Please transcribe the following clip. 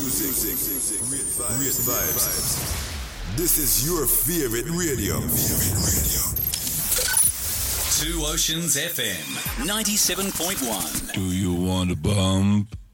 great vibes. This is your favorite radio. Two Oceans FM 97.1. Do you want a bump?